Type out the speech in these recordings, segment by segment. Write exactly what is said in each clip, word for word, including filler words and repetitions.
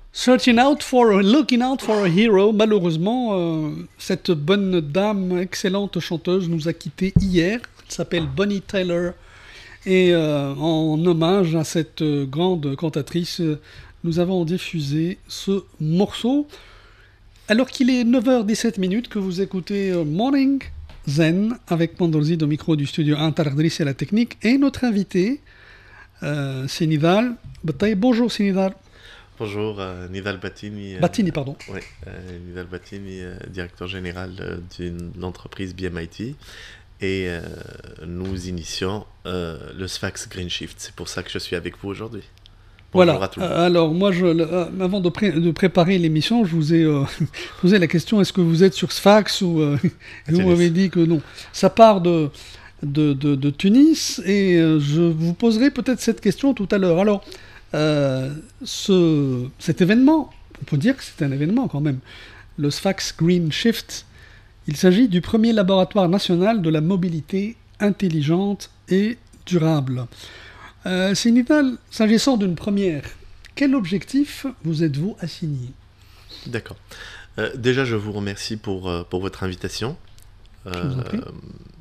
Searching out for, a- looking out for a hero. Malheureusement, euh, cette bonne dame, excellente chanteuse, nous a quittés hier. Elle s'appelle Bonnie Tyler. Et euh, en hommage à cette euh, grande cantatrice, euh, nous avons diffusé ce morceau. Alors qu'il est neuf heures dix-sept minutes, que vous écoutez euh, Morning Zen avec Pandolzid au micro du studio Interdrice et la technique. Et notre invité, euh, c'est Nidal Bataille. Bonjour, c'est Nidal. Bonjour, euh, Nidal Battini. Euh, Battini, pardon. Oui, euh, Nidal Battini, euh, directeur général euh, d'une entreprise B M I T. Et euh, nous initions euh, le Sphax Green Shift. C'est pour ça que je suis avec vous aujourd'hui. Bonjour Voilà. à tout le monde. Euh, alors, moi, je, euh, avant de, pré- de préparer l'émission, je vous ai euh, posé la question, est-ce que vous êtes sur Sphax ou euh, et vous m'avez dit que non. Ça part de, de, de, de Tunis et euh, je vous poserai peut-être cette question tout à l'heure. Alors, euh, ce, cet événement, on peut dire que c'est un événement quand même, le Sphax Green Shift, il s'agit du premier laboratoire national de la mobilité intelligente et durable. Euh, Sénidal, s'agissant d'une première, quel objectif vous êtes-vous assigné ? D'accord. Euh, déjà, je vous remercie pour, euh, pour votre invitation. Je vous en prie. Euh,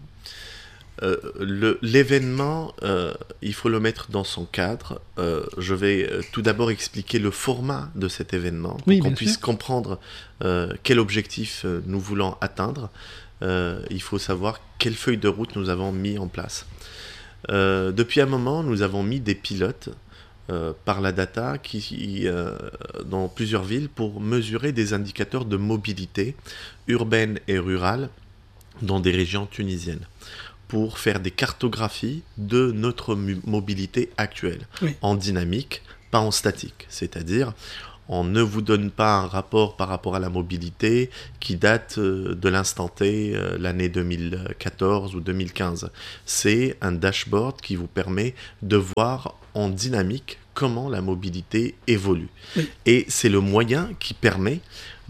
euh, le, l'événement, euh, il faut le mettre dans son cadre. Euh, je vais euh, tout d'abord expliquer le format de cet événement pour Oui, qu'on bien puisse sûr. comprendre euh, quel objectif euh, nous voulons atteindre. Euh, il faut savoir quelle feuille de route nous avons mis en place. Euh, depuis un moment, nous avons mis des pilotes euh, par la data qui, euh, dans plusieurs villes pour mesurer des indicateurs de mobilité urbaine et rurale dans des régions tunisiennes, pour faire des cartographies de notre mu- mobilité actuelle, Oui. en dynamique, pas en statique. C'est-à-dire, on ne vous donne pas un rapport par rapport à la mobilité qui date euh, de l'instant T, euh, l'année deux mille quatorze ou deux mille quinze. C'est un dashboard qui vous permet de voir en dynamique comment la mobilité évolue. Oui. Et c'est le moyen qui permet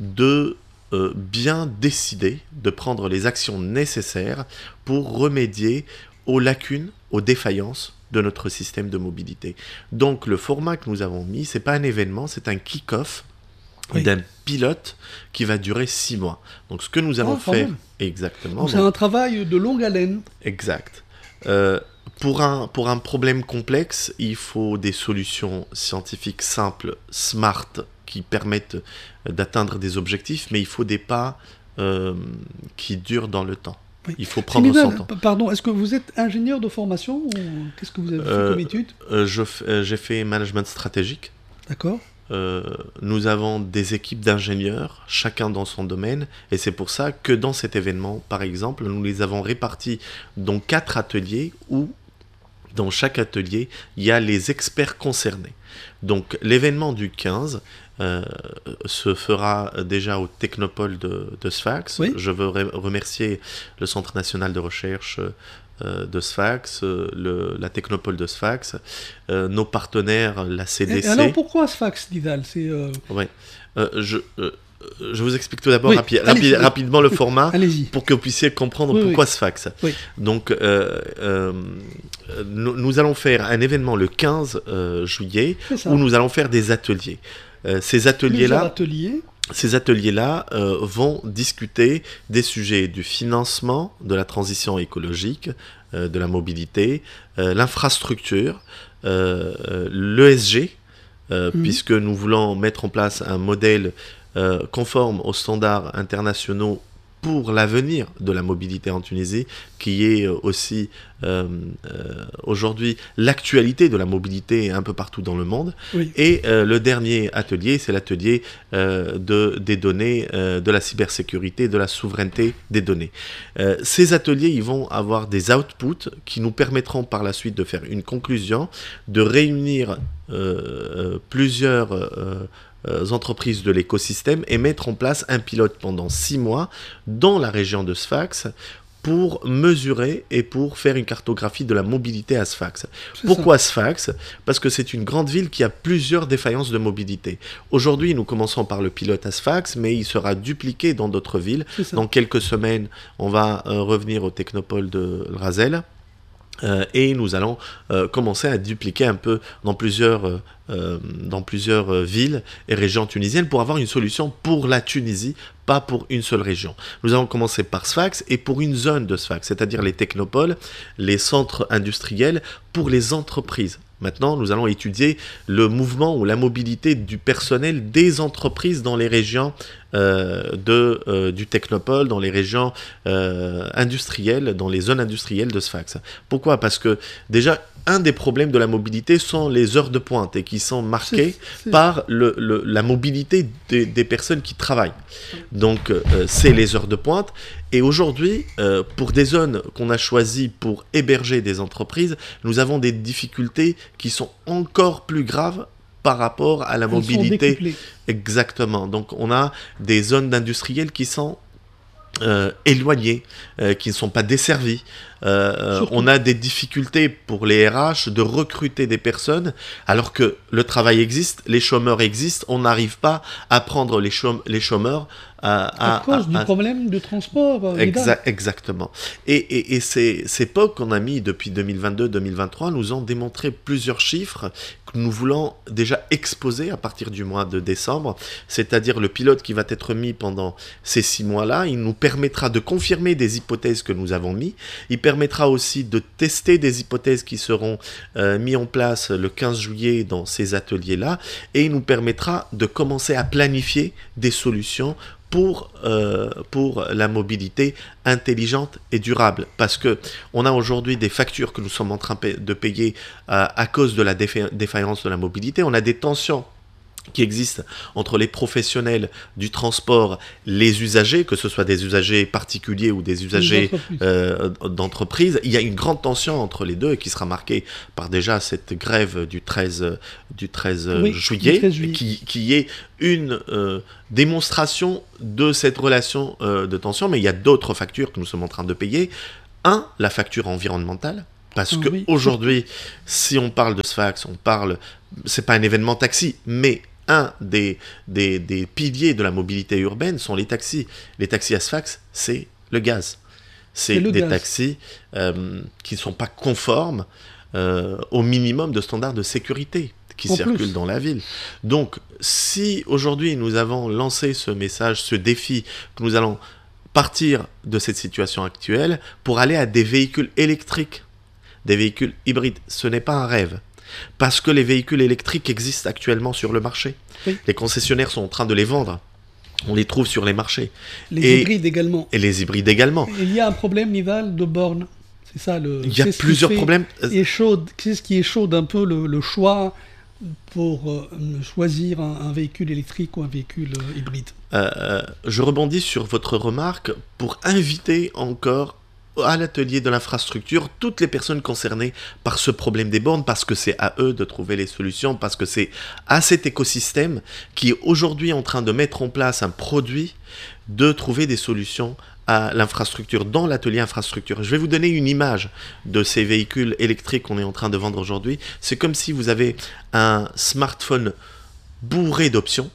de euh, bien décider, de prendre les actions nécessaires pour remédier aux lacunes, aux défaillances de notre système de mobilité. Donc le format que nous avons mis, c'est pas un événement, c'est un kick-off Oui. d'un pilote qui va durer six mois. Donc ce que nous allons Ah, quand faire même. exactement, Donc, c'est donc, un travail de longue haleine. exact. Euh, pour un, pour un problème complexe, il faut des solutions scientifiques simples, smart, qui permettent d'atteindre des objectifs, mais il faut des pas euh, qui durent dans le temps. Oui. Il faut prendre Sénidal, son temps. p- pardon, est-ce que vous êtes ingénieur de formation ou qu'est-ce que vous avez fait Euh, comme étude ? Euh, je f- euh, j'ai fait management stratégique. D'accord. Euh, nous avons des équipes d'ingénieurs, chacun dans son domaine, et c'est pour ça que dans cet événement, par exemple, nous les avons répartis dans quatre ateliers où, dans chaque atelier, il y a les experts concernés. Donc, l'événement du quinze euh, se fera déjà au Technopole de, de Sfax. Oui. Je veux re- remercier le Centre national de recherche euh, de Sfax, euh, le, la Technopole de Sfax, euh, nos partenaires, la C D Et C. alors pourquoi Sphax, Nidal ? C'est euh, Ouais. Euh, je, euh, je vous explique tout d'abord Oui, rapi- allez-y, rapi- oui. rapidement le format Allez-y. pour que vous puissiez comprendre Oui, pourquoi oui. Sfax. Oui. Donc, euh, euh, nous, nous allons faire un événement le quinze euh, juillet C'est ça. où nous allons faire des ateliers. Euh, ces Plusieurs ateliers-là, ateliers. ces ateliers-là euh, vont discuter des sujets du financement, de la transition écologique, euh, de la mobilité, euh, l'infrastructure, euh, euh, l'E S G, euh, Mhm. puisque nous voulons mettre en place un modèle euh, conforme aux standards internationaux pour l'avenir de la mobilité en Tunisie, qui est euh, aussi euh, euh, aujourd'hui l'actualité de la mobilité un peu partout dans le monde. Oui. Et euh, le dernier atelier, c'est l'atelier euh, de, des données, euh, de la cybersécurité, de la souveraineté des données. Euh, ces ateliers, ils vont avoir des outputs qui nous permettront par la suite de faire une conclusion, de réunir euh, euh, plusieurs euh, euh, entreprises de l'écosystème et mettre en place un pilote pendant six mois dans la région de Sfax pour mesurer et pour faire une cartographie de la mobilité à Sfax. C'est Pourquoi Sfax ? Parce que c'est une grande ville qui a plusieurs défaillances de mobilité. Aujourd'hui, nous commençons par le pilote à Sfax, mais il sera dupliqué dans d'autres villes. C'est ça. Dans quelques semaines, on va euh, revenir au Technopole de Razel. Euh, et nous allons euh, commencer à dupliquer un peu dans plusieurs, euh, euh, dans plusieurs euh, villes et régions tunisiennes pour avoir une solution pour la Tunisie, pas pour une seule région. Nous allons commencer par Sfax et pour une zone de Sfax, c'est-à-dire les technopoles, les centres industriels pour les entreprises. Maintenant, nous allons étudier le mouvement ou la mobilité du personnel des entreprises dans les régions euh, de, euh, du technopole, dans les régions euh, industrielles, dans les zones industrielles de Sfax. Pourquoi ? Parce que déjà, un des problèmes de la mobilité sont les heures de pointe et qui sont marquées c'est, c'est... par le, le, la mobilité des, des personnes qui travaillent. Donc, euh, c'est les heures de pointe. Et aujourd'hui, euh, pour des zones qu'on a choisies pour héberger des entreprises, nous avons des difficultés qui sont encore plus graves par rapport à la Elles mobilité. Exactement. Donc, on a des zones d'industriels qui sont euh, éloignées, euh, qui ne sont pas desservies. Euh, on a des difficultés pour les R H de recruter des personnes alors que le travail existe, les chômeurs existent, on n'arrive pas à prendre les, chôme- les chômeurs à, à, à cause à, du à... problème de transport. Exa- exactement. Et, et, et ces, ces P O C qu'on a mis depuis deux mille vingt-deux deux mille vingt-trois nous ont démontré plusieurs chiffres que nous voulons déjà exposer à partir du mois de décembre, c'est-à-dire le pilote qui va être mis pendant ces six mois-là, il nous permettra de confirmer des hypothèses que nous avons mis, il permettra aussi de tester des hypothèses qui seront euh, mises en place le quinze juillet dans ces ateliers-là, et il nous permettra de commencer à planifier des solutions pour, euh, pour la mobilité intelligente et durable. Parce que on a aujourd'hui des factures que nous sommes en train de payer euh, à cause de la défa- défaillance de la mobilité. On a des tensions qui existent entre les professionnels du transport, les usagers, que ce soit des usagers particuliers ou des usagers euh, d'entreprise. Il y a une grande tension entre les deux et qui sera marquée par déjà cette grève du treize, du treize, oui, juillet, du treize juillet, qui, qui est une euh, démonstration de cette relation euh, de tension. Mais il y a d'autres factures que nous sommes en train de payer. Un, la facture environnementale. Parce oh, qu'aujourd'hui, oui. si on parle de Sfax, on parle, c'est pas un événement taxi, mais un des, des, des piliers de la mobilité urbaine sont les taxis. Les taxis à Sfax, c'est le gaz. C'est, c'est le des gaz. taxis euh, qui ne sont pas conformes euh, au minimum de standards de sécurité qui en circulent plus. Dans la ville. Donc, si aujourd'hui nous avons lancé ce message, ce défi, que nous allons partir de cette situation actuelle pour aller à des véhicules électriques, des véhicules hybrides, ce n'est pas un rêve. Parce que les véhicules électriques existent actuellement sur le marché. Oui. Les concessionnaires sont en train de les vendre. On les trouve sur les marchés. Les et, hybrides également. Et les hybrides également. Il y a un problème, Nival, de bornes. C'est ça le. Il y a plusieurs problèmes. Et chaude, c'est ce qui échaude un peu le, le choix pour euh, choisir un, un véhicule électrique ou un véhicule euh, hybride. Euh, je rebondis sur votre remarque pour inviter encore à l'atelier de l'infrastructure toutes les personnes concernées par ce problème des bornes, parce que c'est à eux de trouver les solutions, parce que c'est à cet écosystème qui est aujourd'hui en train de mettre en place un produit de trouver des solutions à l'infrastructure, dans l'atelier infrastructure. Je vais vous donner une image de ces véhicules électriques qu'on est en train de vendre aujourd'hui. C'est comme si vous avez un smartphone bourré d'options,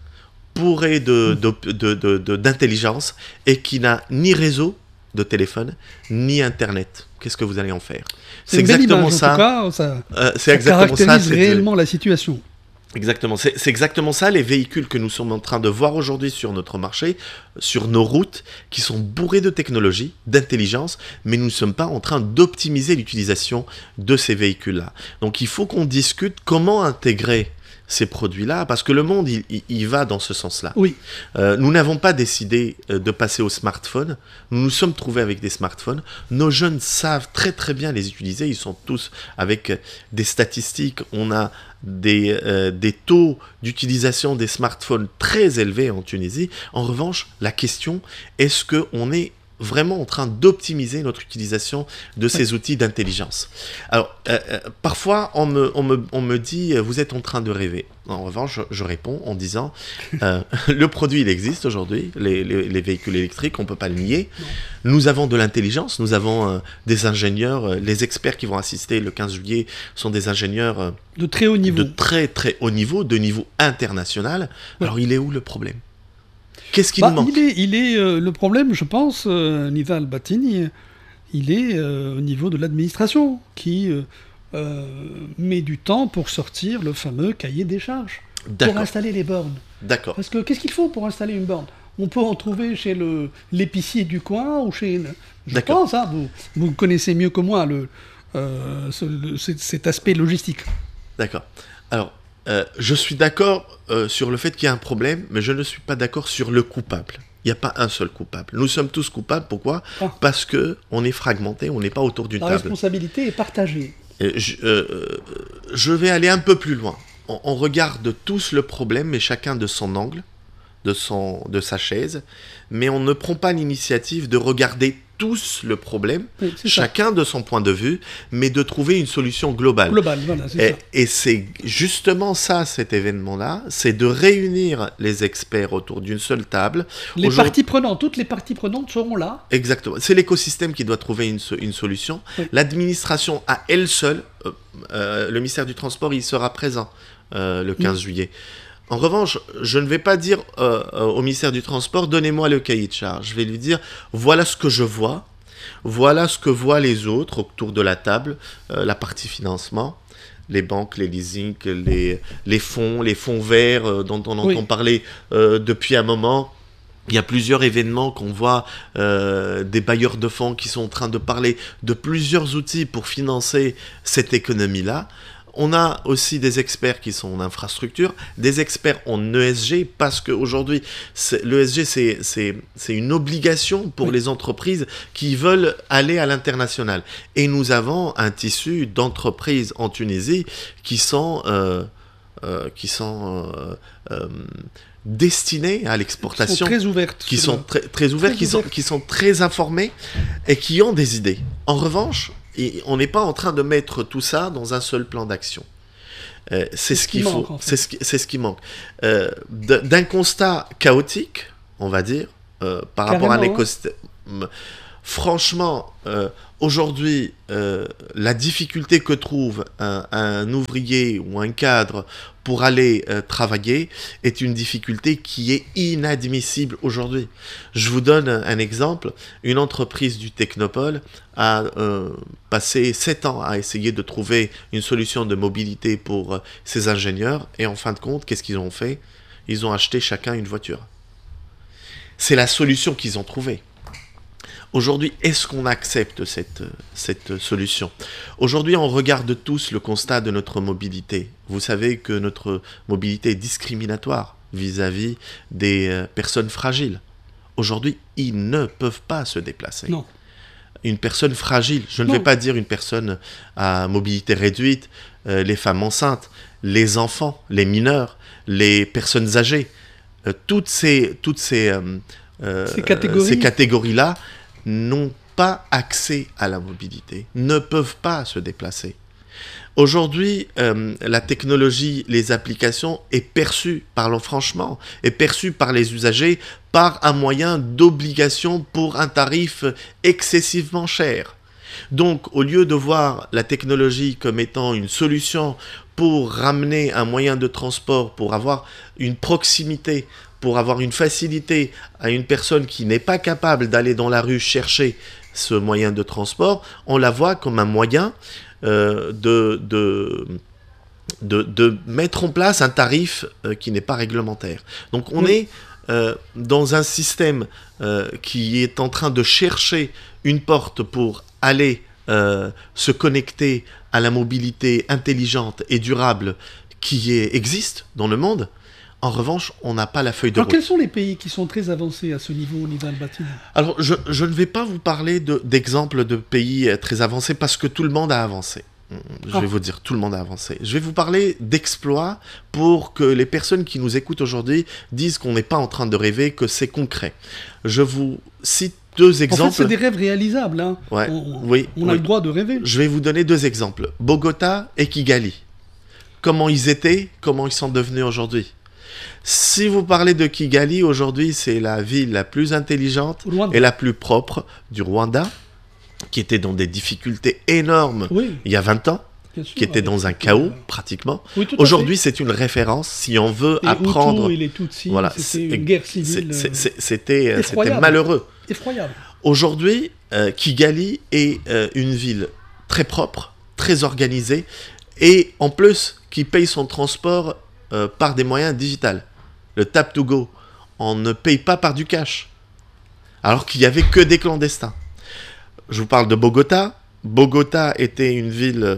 bourré de, de, de, de, de, d'intelligence, et qui n'a ni réseau de téléphone, ni Internet. Qu'est-ce que vous allez en faire ? C'est, c'est exactement image, ça. En tout cas, ça, euh, c'est ça exactement caractérise ça, réellement la situation. Exactement. C'est, c'est exactement ça, les véhicules que nous sommes en train de voir aujourd'hui sur notre marché, sur nos routes, qui sont bourrés de technologie, d'intelligence, mais nous ne sommes pas en train d'optimiser l'utilisation de ces véhicules-là. Donc il faut qu'on discute comment intégrer ces produits-là, parce que le monde, il, il, il va dans ce sens-là. Oui. Euh, nous n'avons pas décidé euh, de passer au smartphone. Nous nous sommes trouvés avec des smartphones. Nos jeunes savent très très bien les utiliser. Ils sont tous avec des statistiques. On a des, euh, des taux d'utilisation des smartphones très élevés en Tunisie. En revanche, la question, est-ce qu'on est vraiment en train d'optimiser notre utilisation de ces oui. outils d'intelligence. Alors, euh, euh, parfois, on me, on, me, on me dit, vous êtes en train de rêver. En revanche, je, je réponds en disant, euh, le produit, il existe aujourd'hui, les, les, les véhicules électriques, on ne peut pas le nier. Non. Nous avons de l'intelligence, nous avons euh, des ingénieurs, euh, les experts qui vont assister le quinze juillet sont des ingénieurs euh, de très haut niveau. De très, très haut niveau, de niveau international. Oui. Alors, il est où le problème ? Qu'est-ce qui bah, nous manque ? Il est, il est euh, le problème, je pense, euh, Nival Batini, il est euh, au niveau de l'administration, qui euh, euh, met du temps pour sortir le fameux cahier des charges, pour installer les bornes. D'accord. Parce que qu'est-ce qu'il faut pour installer une borne? On peut en trouver chez le, l'épicier du coin ou chez... Je pense, hein, vous, vous connaissez mieux que moi le, euh, ce, le, cet aspect logistique. D'accord. Alors, euh, je suis d'accord euh, sur le fait qu'il y a un problème, mais je ne suis pas d'accord sur le coupable. Il n'y a pas un seul coupable. Nous sommes tous coupables. Pourquoi? ah. Parce qu'on est fragmentés, on n'est pas autour d'une La table. La responsabilité est partagée. Et je, euh, je vais aller un peu plus loin. On, on regarde tous le problème, mais chacun de son angle, de, son, de sa chaise, mais on ne prend pas l'initiative de regarder tous le problème, oui, chacun ça. de son point de vue, mais de trouver une solution globale. Globale, voilà, c'est et, ça. Et c'est justement ça, cet événement-là, c'est de réunir les experts autour d'une seule table. Les parties prenantes, toutes les parties prenantes seront là. Exactement. C'est l'écosystème qui doit trouver une, une solution. Oui. L'administration à elle seule, euh, euh, le ministère du Transport, il sera présent euh, le quinze oui. juillet. En revanche, je ne vais pas dire euh, au ministère du Transport, donnez-moi le cahier de charge. Je vais lui dire, voilà ce que je vois, voilà ce que voient les autres autour de la table, euh, la partie financement, les banques, les leasings, les, les fonds, les fonds verts euh, dont on entend oui. parler euh, depuis un moment. Il y a plusieurs événements qu'on voit, euh, des bailleurs de fonds qui sont en train de parler de plusieurs outils pour financer cette économie-là. On a aussi des experts qui sont en infrastructure, des experts en E S G, parce qu'aujourd'hui, l'E S G, c'est, c'est, c'est une obligation pour oui. les entreprises qui veulent aller à l'international. Et nous avons un tissu d'entreprises en Tunisie qui sont, euh, euh, qui sont euh, euh, destinées à l'exportation. Qui sont très ouvertes. Qui sont très, très ouvertes, très qui, ouvertes. Sont, qui sont très informées et qui ont des idées. En revanche, et on n'est pas en train de mettre tout ça dans un seul plan d'action. Euh, c'est, c'est ce qu'il faut. En fait. C'est ce qui, c'est ce qui manque. Euh, d'un constat chaotique, on va dire, euh, par Carrément, rapport à un écosystème. Hein. Franchement, euh, aujourd'hui, euh, la difficulté que trouve un, un ouvrier ou un cadre pour aller euh, travailler est une difficulté qui est inadmissible aujourd'hui. Je vous donne un, un exemple. Une entreprise du Technopole a euh, passé sept ans à essayer de trouver une solution de mobilité pour euh, ses ingénieurs et en fin de compte, qu'est-ce qu'ils ont fait? Ils ont acheté chacun une voiture. C'est la solution qu'ils ont trouvée. Aujourd'hui, est-ce qu'on accepte cette, cette solution? Aujourd'hui, on regarde tous le constat de notre mobilité. Vous savez que notre mobilité est discriminatoire vis-à-vis des euh, personnes fragiles. Aujourd'hui, ils ne peuvent pas se déplacer. Non. Une personne fragile, je ne non. vais pas dire une personne à mobilité réduite, euh, les femmes enceintes, les enfants, les mineurs, les personnes âgées, euh, toutes ces, toutes ces, euh, euh, ces catégories. ces catégories-là n'ont pas accès à la mobilité, ne peuvent pas se déplacer. Aujourd'hui, euh, la technologie, les applications est perçue, parlons franchement, est perçue par les usagers par un moyen d'obligation pour un tarif excessivement cher. Donc, au lieu de voir la technologie comme étant une solution pour ramener un moyen de transport, pour avoir une proximité, pour avoir une facilité à une personne qui n'est pas capable d'aller dans la rue chercher ce moyen de transport, on la voit comme un moyen euh, de, de, de, de mettre en place un tarif euh, qui n'est pas réglementaire. Donc on oui. est euh, dans un système euh, qui est en train de chercher une porte pour aller euh, se connecter à la mobilité intelligente et durable qui est, existe dans le monde. En revanche, on n'a pas la feuille de Alors, route. Quels sont les pays qui sont très avancés à ce niveau, Nidal Batine? Alors, je, je ne vais pas vous parler de, d'exemples de pays très avancés parce que tout le monde a avancé. Je ah. vais vous dire, tout le monde a avancé. Je vais vous parler d'exploits pour que les personnes qui nous écoutent aujourd'hui disent qu'on n'est pas en train de rêver, que c'est concret. Je vous cite deux exemples. En fait, c'est des rêves réalisables. Hein. Ouais, on oui, on a oui. le droit de rêver. Je vais vous donner deux exemples. Bogota et Kigali. Comment ils étaient, comment ils sont devenus aujourd'hui. Si vous parlez de Kigali, aujourd'hui, c'est la ville la plus intelligente et la plus propre du Rwanda, qui était dans des difficultés énormes oui. il y a vingt ans, sûr, qui était dans un chaos, euh... pratiquement. Oui, aujourd'hui, c'est une référence si on veut les apprendre... Hutus et les Tutsis, voilà, c'était une guerre civile c'est, c'est, c'était, c'était malheureux. Effroyable. Aujourd'hui, euh, Kigali est euh, une ville très propre, très organisée, et en plus, qui paye son transport euh, par des moyens digitaux. Le tap to go, on ne paye pas par du cash, alors qu'il n'y avait que des clandestins. Je vous parle de Bogota. Bogota était une ville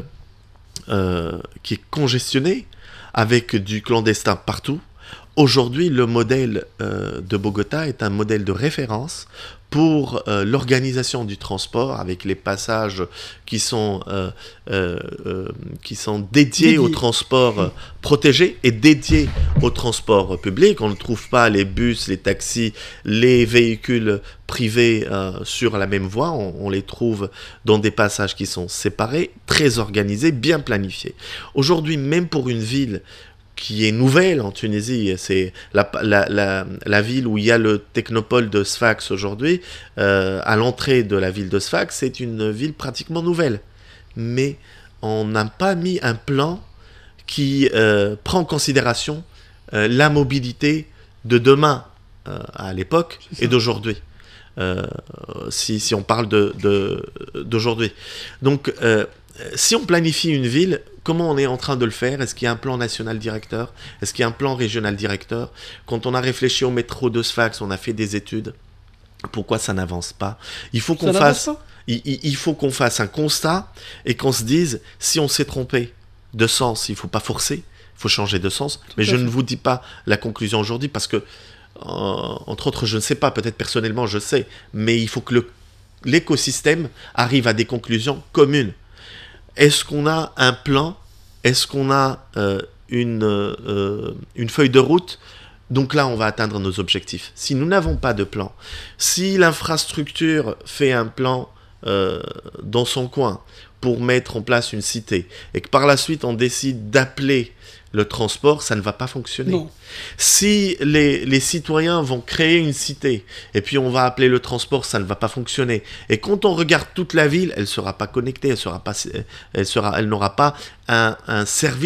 euh, qui est congestionnée, avec du clandestin partout. Aujourd'hui, le modèle euh, de Bogota est un modèle de référence pour euh, l'organisation du transport, avec les passages qui sont, euh, euh, euh, qui sont dédiés Dédié. au transport euh, protégé et dédiés au transport public. On ne trouve pas les bus, les taxis, les véhicules privés euh, sur la même voie. On, on les trouve dans des passages qui sont séparés, très organisés, bien planifiés. Aujourd'hui, même pour une ville qui est nouvelle en Tunisie, c'est la, la, la, la ville où il y a le technopole de Sfax aujourd'hui, euh, à l'entrée de la ville de Sfax, c'est une ville pratiquement nouvelle. Mais on n'a pas mis un plan qui euh, prend en considération euh, la mobilité de demain euh, à l'époque et d'aujourd'hui. Euh, si, si on parle de, de, d'aujourd'hui. Donc, euh, si on planifie une ville, comment on est en train de le faire? Est-ce qu'il y a un plan national directeur? Est-ce qu'il y a un plan régional directeur? Quand on a réfléchi au métro de Sfax, on a fait des études. Pourquoi ça n'avance pas? Il faut qu'on fasse, il, il faut qu'on fasse un constat et qu'on se dise, si on s'est trompé de sens, il ne faut pas forcer, il faut changer de sens. Tout Mais je fait. ne vous dis pas la conclusion aujourd'hui parce que, euh, entre autres, je ne sais pas, peut-être personnellement je sais, mais il faut que le, l'écosystème arrive à des conclusions communes. Est-ce qu'on a un plan? Est-ce qu'on a euh, une, euh, une feuille de route? Donc là, on va atteindre nos objectifs. Si nous n'avons pas de plan, si l'infrastructure fait un plan euh, dans son coin pour mettre en place une cité, et que par la suite, on décide d'appeler le transport, ça ne va pas fonctionner. Non. Si les, les citoyens vont créer une cité, et puis on va appeler le transport, ça ne va pas fonctionner. Et quand on regarde toute la ville, elle ne sera pas connectée, elle sera pas, elle sera, elle n'aura pas un, un service